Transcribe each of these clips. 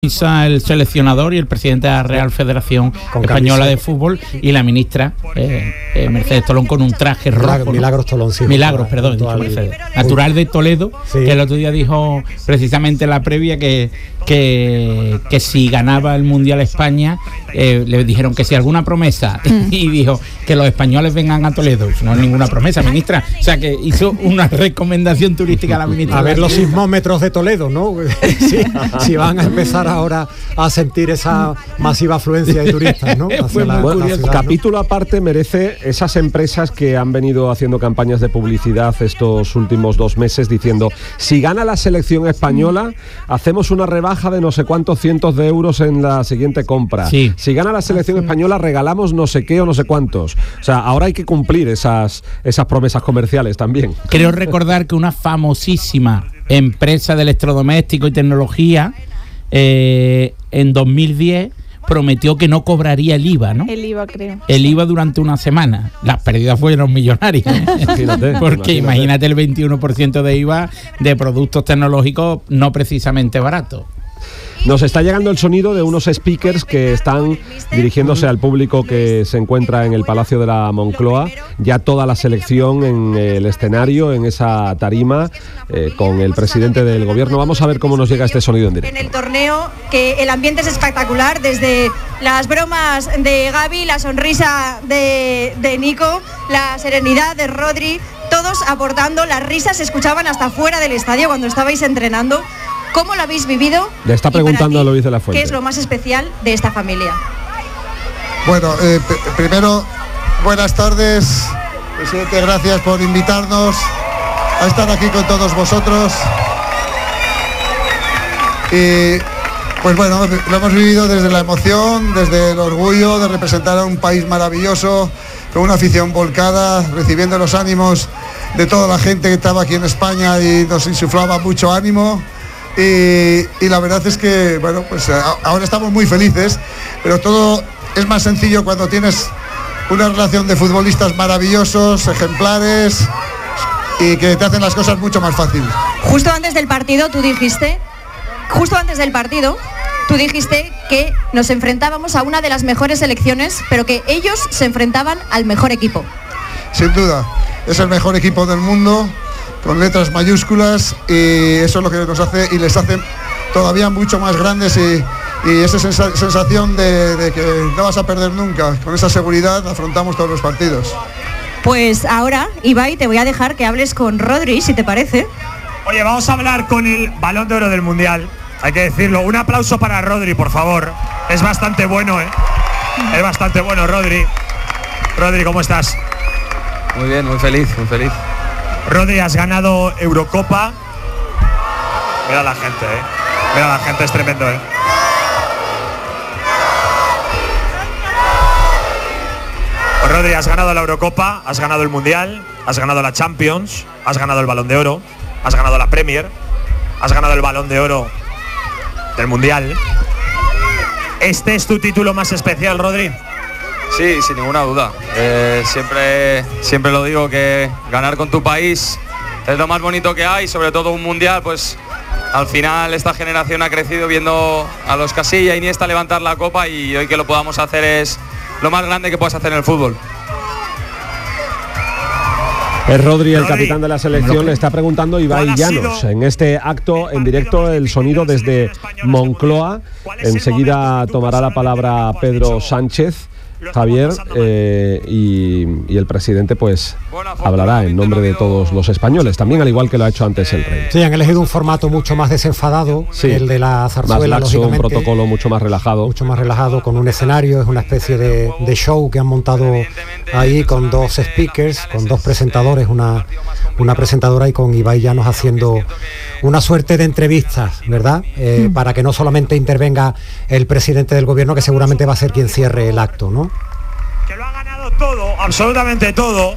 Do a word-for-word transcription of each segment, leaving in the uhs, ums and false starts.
el seleccionador y el presidente de la Real Federación con Española de Fútbol y la ministra eh, eh, Mercedes Tolón con un traje rojo. Milagros, Milagros Tolón, sí. Milagros, perdón, dicho Mercedes. Natural de Toledo, sí. Que el otro día dijo precisamente en la previa que, que, que si ganaba el Mundial España, eh, le dijeron que si alguna promesa, mm. y dijo que los españoles vengan a Toledo. No es ninguna promesa, ministra. O sea, que hizo una recomendación turística a la ministra. A ver los sismómetros de Toledo, ¿no? Si, si van a empezar ahora a sentir esa masiva afluencia de turistas, ¿no? Hacia la, bueno, la ciudad, capítulo ¿no? aparte merece esas empresas que han venido haciendo campañas de publicidad estos últimos dos meses diciendo: si gana la selección española, hacemos una rebaja de no sé cuántos cientos de euros en la siguiente compra. Sí. Si gana la selección española, regalamos no sé qué o no sé cuántos. O sea, ahora hay que cumplir esas, esas promesas comerciales también. Creo recordar que una famosísima empresa de electrodomésticos y tecnología eh, en dos mil diez prometió que no cobraría el I V A, ¿no? El I V A, creo. El I V A durante una semana. Las pérdidas fueron millonarias, ¿eh? Imagínate, porque imagínate. imagínate el veintiuno por ciento de I V A de productos tecnológicos no precisamente baratos. Nos está llegando el sonido de unos speakers que están dirigiéndose al público que se encuentra en el Palacio de la Moncloa. Ya toda la selección en el escenario, en esa tarima, eh, con el presidente del gobierno. Vamos a ver cómo nos llega este sonido en directo. En el torneo, que el ambiente es espectacular, desde las bromas de Gaby, la sonrisa de, de Nico, la serenidad de Rodri, todos aportando. Las risas se escuchaban hasta fuera del estadio cuando estabais entrenando. ¿Cómo lo habéis vivido? Le está preguntando a Luis de la Fuente. ¿Qué es lo más especial de esta familia? Bueno, eh, p- primero, buenas tardes, presidente, gracias por invitarnos a estar aquí con todos vosotros. Y pues bueno, lo hemos vivido desde la emoción, desde el orgullo de representar a un país maravilloso, con una afición volcada, recibiendo los ánimos de toda la gente que estaba aquí en España y nos insuflaba mucho ánimo. Y, y la verdad es que, bueno, pues ahora estamos muy felices, pero todo es más sencillo cuando tienes una relación de futbolistas maravillosos, ejemplares, y que te hacen las cosas mucho más fácil. Justo antes del partido tú dijiste, justo antes del partido, tú dijiste que nos enfrentábamos a una de las mejores selecciones, pero que ellos se enfrentaban al mejor equipo. Sin duda, es el mejor equipo del mundo, con letras mayúsculas, y eso es lo que nos hace y les hace todavía mucho más grandes, y, y esa sensa- sensación de, de que no vas a perder nunca. Con esa seguridad afrontamos todos los partidos. Pues ahora, Ibai, te voy a dejar que hables con Rodri, si te parece. Oye, vamos a hablar con el Balón de Oro del Mundial, hay que decirlo. Un aplauso para Rodri, por favor. Es bastante bueno, ¿eh? Es bastante bueno, Rodri. Rodri, ¿cómo estás? Muy bien, muy feliz, muy feliz. Rodri, has ganado Eurocopa. Mira la gente, eh. Mira la gente, es tremendo, eh. Pues Rodri, has ganado la Eurocopa, has ganado el Mundial, has ganado la Champions, has ganado el Balón de Oro, has ganado la Premier, has ganado el Balón de Oro del Mundial. ¿Este es tu título más especial, Rodri? Sí, sin ninguna duda. Eh, siempre, siempre lo digo, que ganar con tu país es lo más bonito que hay, sobre todo un mundial. Pues al final esta generación ha crecido viendo a los Casilla y Iniesta levantar la copa, y hoy que lo podamos hacer es lo más grande que puedes hacer en el fútbol. Es Rodri, el capitán de la selección, le está preguntando a Ibai Llanos en este acto en directo, el sonido desde Moncloa. Enseguida tomará la palabra Pedro Sánchez, Javier, eh, y, y el presidente pues hablará en nombre de todos los españoles, también al igual que lo ha hecho antes el rey. Sí, han elegido un formato mucho más desenfadado, sí, que el de la zarzuela, más laxo, un protocolo mucho más relajado. Mucho más relajado, con un escenario, es una especie de, de show que han montado ahí con dos speakers, con dos presentadores, una, una presentadora y con Ibai Llanos haciendo una suerte de entrevistas, ¿verdad? Eh, mm. Para que no solamente intervenga el presidente del gobierno, que seguramente va a ser quien cierre el acto, ¿no? Que lo ha ganado todo, absolutamente todo.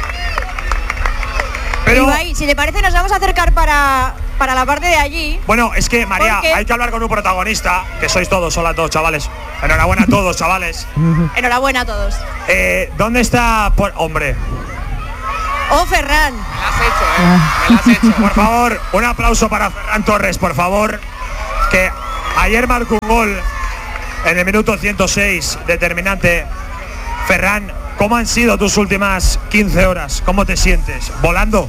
Pero Ibai, si te parece, nos vamos a acercar para, para la parte de allí. Bueno, es que, María, porque hay que hablar con un protagonista, que sois todos, hola a todos, chavales. Enhorabuena a todos, chavales. Enhorabuena a todos. Eh, ¿Dónde está? Por, hombre. Oh, Ferran. Me la has hecho, ¿eh? Me la has hecho. Por favor, un aplauso para Ferran Torres, por favor. Que Ayer marcó un gol en el minuto ciento seis, determinante. Ferran, ¿cómo han sido tus últimas quince horas? ¿Cómo te sientes? ¿Volando?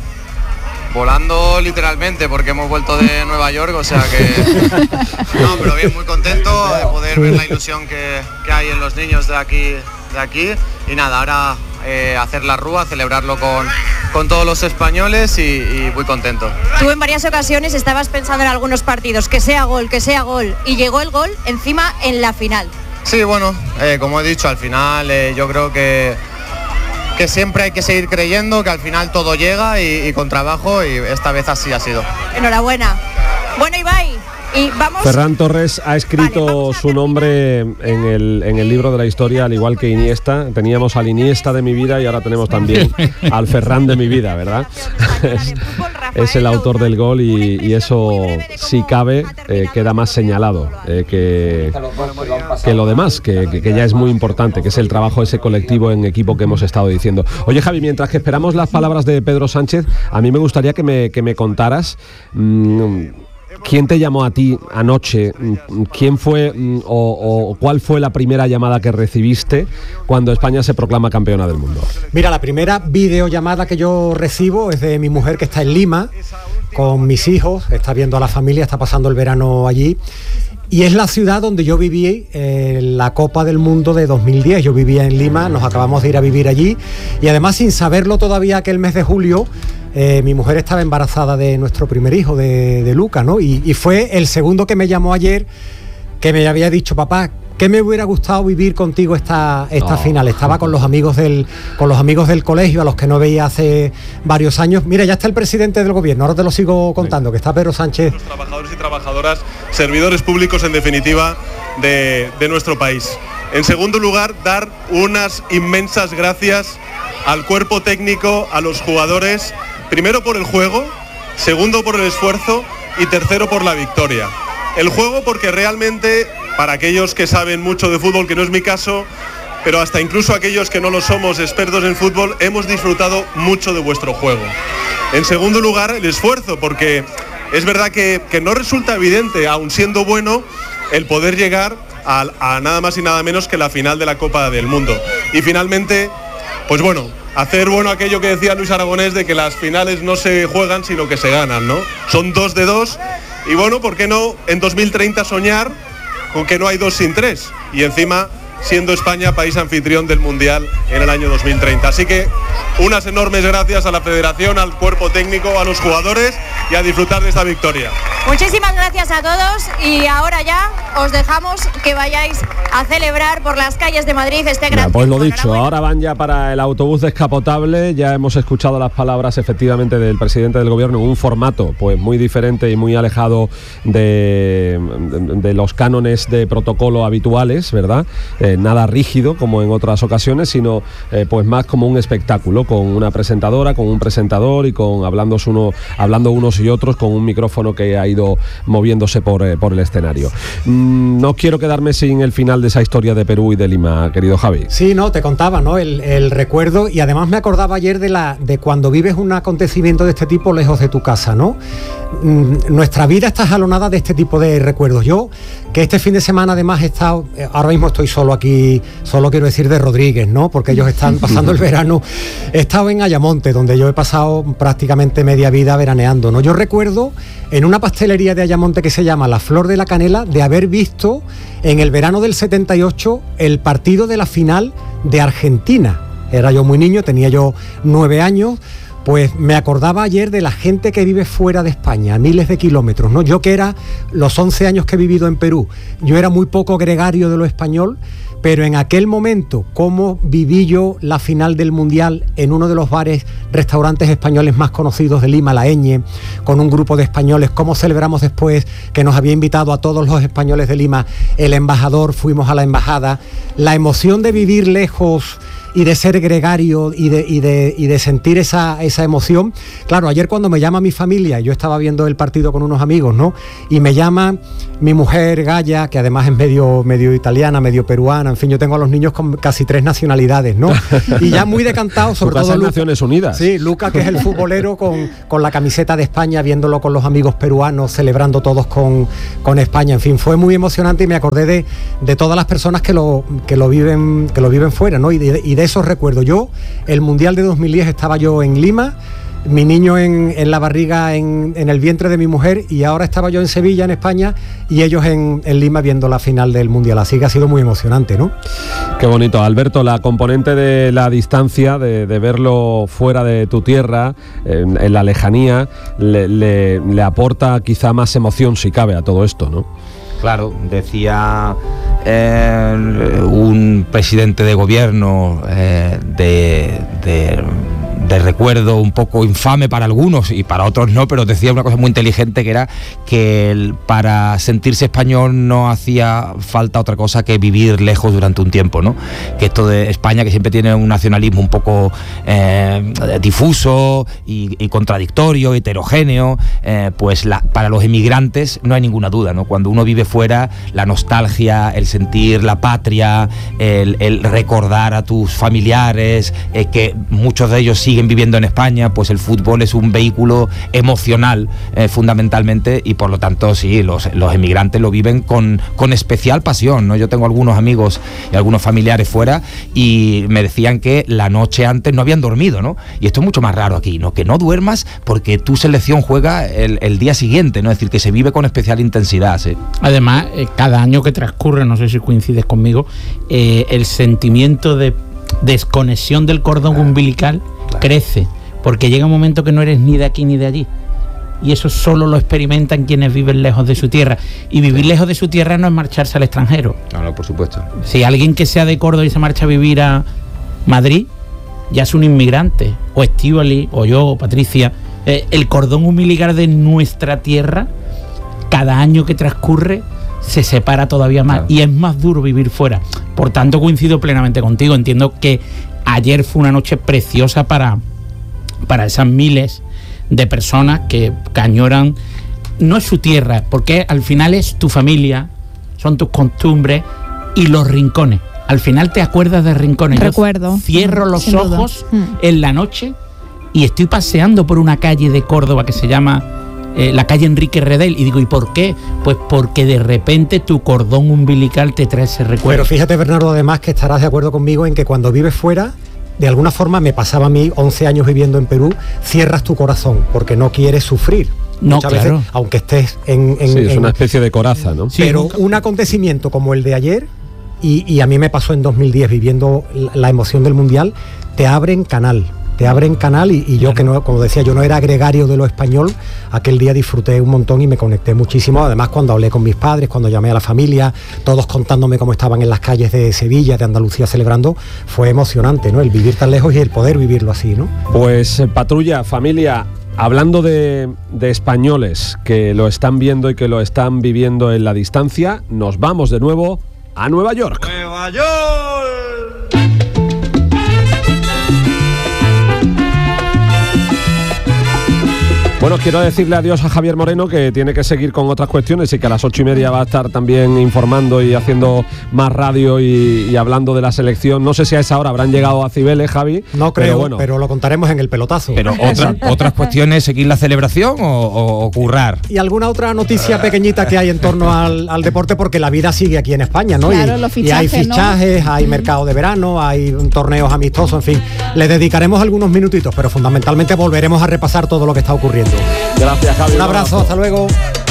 Volando literalmente, porque hemos vuelto de Nueva York, o sea que... No, pero bien, muy contento de poder ver la ilusión que, que hay en los niños de aquí, de aquí. Y nada, ahora eh, hacer la rúa, celebrarlo con, con todos los españoles y, y muy contento. Tú en varias ocasiones estabas pensando en algunos partidos, que sea gol, que sea gol, y llegó el gol encima en la final. Sí, bueno, eh, como he dicho, al final eh, yo creo que... que siempre hay que seguir creyendo, que al final todo llega y, y con trabajo, y esta vez así ha sido. Enhorabuena. Bueno, Ibai, y vamos... Ferran Torres ha escrito vale, su nombre en el, en el libro de la historia, al igual que Iniesta. Teníamos al Iniesta de mi vida y ahora tenemos también al Ferran de mi vida, ¿verdad? es, es el autor del gol y, y eso, si cabe, eh, queda más señalado eh, que, que lo demás, que, que, que ya es muy importante, que es el trabajo ese colectivo en equipo que hemos estado diciendo. Oye, Javi, mientras que esperamos las palabras de Pedro Sánchez, a mí me gustaría que me, que me contaras... Mmm, ¿quién te llamó a ti anoche? ¿Quién fue o, o cuál fue la primera llamada que recibiste cuando España se proclama campeona del mundo? Mira, la primera videollamada que yo recibo es de mi mujer, que está en Lima con mis hijos, está viendo a la familia, está pasando el verano allí. Y es la ciudad donde yo viví eh, la Copa del Mundo de dos mil diez. Yo vivía en Lima, nos acabamos de ir a vivir allí. Y además, sin saberlo todavía, aquel mes de julio, eh, mi mujer estaba embarazada de nuestro primer hijo, de, de Luca, ¿no? Y, y fue el segundo que me llamó ayer, que me había dicho, papá, ¿qué me hubiera gustado vivir contigo esta, esta oh. final? Estaba con los amigos del con los amigos del colegio, a los que no veía hace varios años. Mira, ya está el presidente del gobierno, ahora te lo sigo contando, que está Pedro Sánchez. Los trabajadores y trabajadoras, servidores públicos en definitiva de, de nuestro país. En segundo lugar, dar unas inmensas gracias al cuerpo técnico, a los jugadores, primero por el juego, segundo por el esfuerzo y tercero por la victoria. El juego porque realmente, para aquellos que saben mucho de fútbol, que no es mi caso, pero hasta incluso aquellos que no lo somos expertos en fútbol, hemos disfrutado mucho de vuestro juego. En segundo lugar, el esfuerzo, porque es verdad que, que no resulta evidente, aun siendo bueno, el poder llegar a, a nada más y nada menos que la final de la Copa del Mundo. Y finalmente, pues bueno, hacer bueno aquello que decía Luis Aragonés de que las finales no se juegan sino que se ganan, ¿no? Son dos de dos y bueno, ¿por qué no en dos mil treinta soñar con que no hay dos sin tres? Y encima siendo España país anfitrión del Mundial en el año dos mil treinta. Así que unas enormes gracias a la Federación, al cuerpo técnico, a los jugadores y a disfrutar de esta victoria. Muchísimas gracias a todos y ahora ya os dejamos que vayáis a celebrar por las calles de Madrid este gran... Ya, pues lo dicho, ahora van ya para el autobús descapotable. Ya hemos escuchado las palabras efectivamente del presidente del gobierno en un formato pues muy diferente y muy alejado de, de, de los cánones de protocolo habituales, ¿verdad? Eh, nada rígido como en otras ocasiones, sino eh, pues más como un espectáculo, con una presentadora, con un presentador y con hablando, uno, hablando unos y otros con un micrófono que ha ido moviéndose por, eh, por el escenario. Mm, no quiero quedarme sin el final de esa historia de Perú y de Lima, querido Javi. Sí, no, te contaba, ¿no? El, el recuerdo, y además me acordaba ayer de, la, de cuando vives un acontecimiento de este tipo lejos de tu casa, ¿no? Mm, nuestra vida está jalonada de este tipo de recuerdos. Yo, que este fin de semana además he estado, ahora mismo estoy solo aquí, solo quiero decir de Rodríguez, ¿no? Porque ellos están pasando el verano. He estado en Ayamonte, donde yo he pasado prácticamente media vida veraneando, ¿no? Yo recuerdo en una pastelería de Ayamonte que se llama La Flor de la Canela, de haber visto en el verano del setenta y ocho el partido de la final de Argentina. Era yo muy niño, tenía yo nueve años. Pues me acordaba ayer de la gente que vive fuera de España, a miles de kilómetros, ¿no? Yo que era, los once años que he vivido en Perú, yo era muy poco gregario de lo español, pero en aquel momento, cómo viví yo la final del Mundial en uno de los bares, restaurantes españoles más conocidos de Lima, La Eñe, con un grupo de españoles, cómo celebramos después que nos había invitado a todos los españoles de Lima, el embajador, fuimos a la embajada, la emoción de vivir lejos y de ser gregario y de, y de, y de sentir esa, esa emoción. Claro, ayer cuando me llama mi familia, yo estaba viendo el partido con unos amigos, ¿no? Y me llama mi mujer Gaya, que además es medio, medio italiana, medio peruana, en fin, yo tengo a los niños con casi tres nacionalidades, ¿no? Y ya muy decantado, sobre todo Luca, Naciones Unidas. Sí, Luca, que es el futbolero con, con la camiseta de España, viéndolo con los amigos peruanos, celebrando todos con, con España. En fin, fue muy emocionante y me acordé de, de todas las personas que lo, que lo viven, que lo viven fuera, ¿no? Y de, y de esos recuerdo. Yo, el Mundial de dos mil diez estaba yo en Lima, mi niño en, en la barriga, en, en el vientre de mi mujer, y ahora estaba yo en Sevilla, en España, y ellos en, en Lima viendo la final del Mundial. Así que ha sido muy emocionante, ¿no? Qué bonito, Alberto, la componente de la distancia, de, de verlo fuera de tu tierra, en, en la lejanía, le, le, le aporta quizá más emoción, si cabe, a todo esto, ¿no? Claro, decía eh, un presidente de gobierno eh, de, de, de recuerdo un poco infame para algunos y para otros no, pero decía una cosa muy inteligente, que era que el, para sentirse español no hacía falta otra cosa que vivir lejos durante un tiempo, ¿no? Que esto de España, que siempre tiene un nacionalismo un poco eh, difuso y, y contradictorio, heterogéneo, eh, pues la, para los emigrantes no hay ninguna duda, ¿no? Cuando uno vive fuera, la nostalgia, el sentir la patria, el, el recordar a tus familiares, eh, que muchos de ellos siguen viviendo en España, pues el fútbol es un vehículo emocional eh, fundamentalmente, y por lo tanto sí, los, los emigrantes lo viven con, con especial pasión, ¿no? Yo tengo algunos amigos y algunos familiares fuera y me decían que la noche antes no habían dormido, ¿no? Y esto es mucho más raro aquí, ¿no? Que no duermas porque tu selección juega el, el día siguiente, ¿no? Es decir, que se vive con especial intensidad, ¿sí? Además, eh, cada año que transcurre, no sé si coincides conmigo, eh, el sentimiento de desconexión del cordón umbilical claro. crece, porque llega un momento que no eres ni de aquí ni de allí, y eso solo lo experimentan quienes viven lejos de su tierra, y vivir lejos de su tierra no es marcharse al extranjero. No, no, por supuesto. Si alguien que sea de Córdoba y se marcha a vivir a Madrid, ya es un inmigrante, o Estíbali, o yo, o Patricia. Eh, el cordón umbilical de nuestra tierra, cada año que transcurre, se separa todavía más, claro. y es más duro vivir fuera. Por tanto, coincido plenamente contigo. Entiendo que ayer fue una noche preciosa para, para esas miles de personas que, que añoran, no es su tierra, porque al final es tu familia, son tus costumbres y los rincones. Al final te acuerdas de rincones. Recuerdo. Yo cierro los Sin ojos duda. en la noche y estoy paseando por una calle de Córdoba que se llama Eh, la calle Enrique Redel, y digo, ¿y por qué? Pues porque de repente tu cordón umbilical te trae ese recuerdo. Pero fíjate, Bernardo, además que estarás de acuerdo conmigo en que cuando vives fuera, de alguna forma me pasaba a mí once años viviendo en Perú, cierras tu corazón porque no quieres sufrir. No, Muchas claro. veces, aunque estés en... en sí, es en, una especie de coraza, ¿no? Sí, pero nunca... un acontecimiento como el de ayer, y, y a mí me pasó en dos mil diez viviendo la, la emoción del Mundial, te abren canal. Te abren canal y, y yo, que no, como decía, yo no era gregario de lo español, aquel día disfruté un montón y me conecté muchísimo. Además, cuando hablé con mis padres, cuando llamé a la familia, todos contándome cómo estaban en las calles de Sevilla, de Andalucía celebrando, fue emocionante, ¿no? El vivir tan lejos y el poder vivirlo así, ¿no? Pues Patrulla, familia, hablando de, de españoles que lo están viendo y que lo están viviendo en la distancia, nos vamos de nuevo a Nueva York. ¡Nueva York! Bueno, quiero decirle adiós a Javier Moreno, que tiene que seguir con otras cuestiones y que a las ocho y media va a estar también informando y haciendo más radio y, y hablando de la selección. No sé si a esa hora habrán llegado a Cibeles, Javi. No creo, pero, bueno. pero lo contaremos en el pelotazo. Pero otra, otras cuestiones, seguir la celebración o, o, o currar. Y alguna otra noticia pequeñita que hay en torno al, al deporte, porque la vida sigue aquí en España, ¿no? Claro, y, los y hay fichajes, fichajes, ¿no? hay mercado de verano, hay torneos amistosos, en fin. Le dedicaremos algunos minutitos, pero fundamentalmente volveremos a repasar todo lo que está ocurriendo. Gracias, Javi. Un abrazo, hasta luego.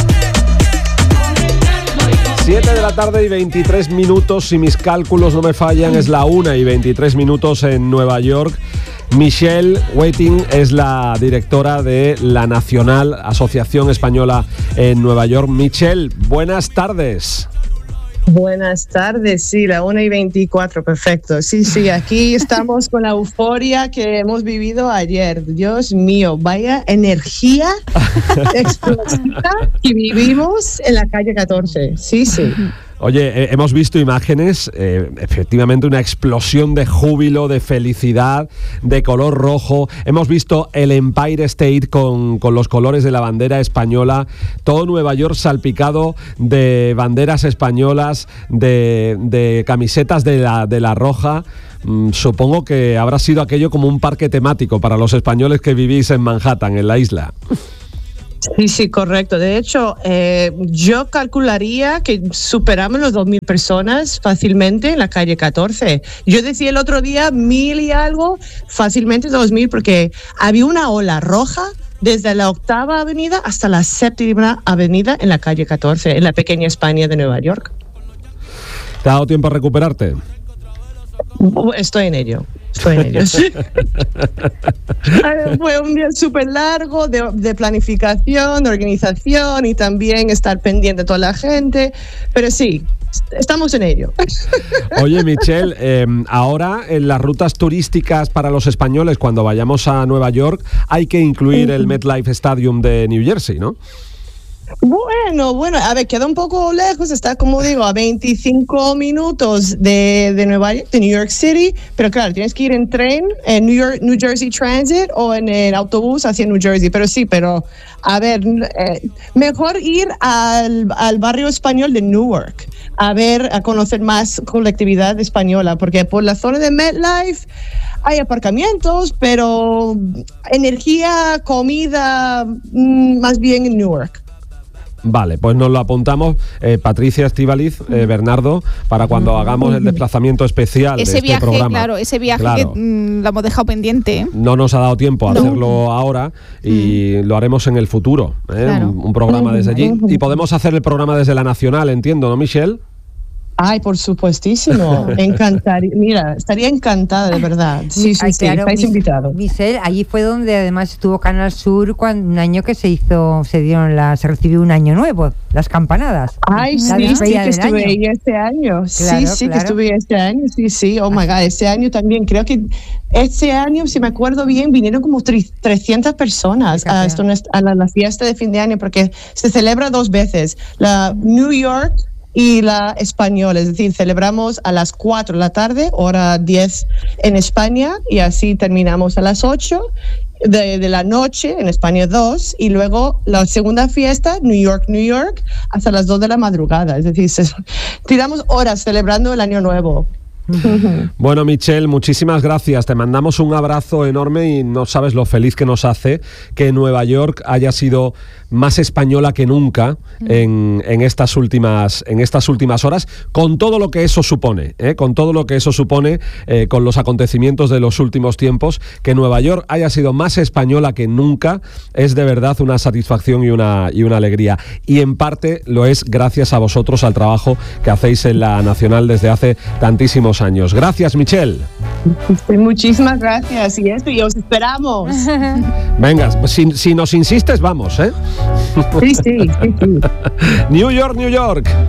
siete de la tarde y veintitrés minutos, si mis cálculos no me fallan, es la una y veintitrés minutos en Nueva York. Michelle Waiting es la directora de la Nacional Asociación Española en Nueva York. Michelle, buenas tardes. Buenas tardes, sí, la una y veinticuatro, perfecto. Sí, sí, aquí estamos con la euforia que hemos vivido ayer. Dios mío, vaya energía explosiva que vivimos en la calle catorce. Sí, sí. Oye, eh, hemos visto imágenes, eh, efectivamente una explosión de júbilo, de felicidad, de color rojo. Hemos visto el Empire State con, con los colores de la bandera española, todo Nueva York salpicado de banderas españolas, de, de camisetas de la, de la roja. Mm, supongo que habrá sido aquello como un parque temático para los españoles que vivís en Manhattan, en la isla. Sí, sí, correcto. De hecho, eh, yo calcularía que superamos los dos mil personas fácilmente en la calle catorce. Yo decía el otro día mil y algo, fácilmente dos mil, porque había una ola roja desde la octava avenida hasta la séptima avenida en la calle catorce, en la pequeña España de Nueva York. ¿Te ha dado tiempo a recuperarte? Estoy en ello, estoy en ello. Fue un día súper largo de, de planificación, de organización y también estar pendiente de toda la gente, pero sí, estamos en ello. Oye, Michelle, eh, ahora en las rutas turísticas para los españoles, cuando vayamos a Nueva York, hay que incluir el MetLife Stadium de New Jersey, ¿no? Bueno, bueno, a ver, queda un poco lejos, está como digo a veinticinco minutos de, de Nueva York, de New York City, pero claro, tienes que ir en tren, en New York, New Jersey Transit o en el autobús hacia New Jersey, pero sí, pero a ver, eh, mejor ir al, al barrio español de Newark, a ver, a conocer más colectividad española, porque por la zona de MetLife hay aparcamientos, pero energía, comida, mmm, más bien en Newark. Vale, pues nos lo apuntamos, eh, Patricia, Estíbaliz, eh, Bernardo, para cuando hagamos el desplazamiento especial ese de este viaje, programa. Claro, ese viaje Claro. que mm, lo hemos dejado pendiente. ¿eh? No nos ha dado tiempo a No. hacerlo ahora y mm. lo haremos en el futuro, ¿eh? Claro. un, un programa desde allí. Y podemos hacer el programa desde la Nacional, entiendo, ¿no, Michelle? Ay, por supuestísimo, encantaría, mira, estaría encantada de verdad. Sí, sí, Ay, sí, claro, estáis Mis- invitados. Michelle, allí fue donde además estuvo Canal Sur cuando un año que se hizo, se dieron la, se recibió un año nuevo, las campanadas. Ay, La sí, sí, despedida que del estuve año. ahí este año. Claro, sí, sí, claro. que estuve este año, sí, sí. Oh my God, este año también. Creo que este año, si me acuerdo bien, vinieron como tri- trescientas personas a, esto, a la, la fiesta de fin de año, porque se celebra dos veces, la New York y la española, es decir, celebramos a las cuatro de la tarde, hora diez en España, y así terminamos a las ocho de, de la noche, en España dos, y luego la segunda fiesta, New York, New York, hasta las dos de la madrugada, es decir, se, tiramos horas celebrando el año nuevo. Bueno, Michelle, muchísimas gracias. Te mandamos un abrazo enorme y no sabes lo feliz que nos hace que Nueva York haya sido más española que nunca en, en, estas últimas, en estas últimas horas, con todo lo que eso supone, ¿eh? con todo lo que eso supone, eh, con los acontecimientos de los últimos tiempos, que Nueva York haya sido más española que nunca, es de verdad una satisfacción y una, y una alegría. Y en parte lo es gracias a vosotros, al trabajo que hacéis en la Nacional desde hace tantísimos años. Gracias, Michelle. Muchísimas gracias, y esto, y os esperamos. Venga, si, si nos insistes, vamos, ¿eh? Sí, sí, sí, sí. New York, New York.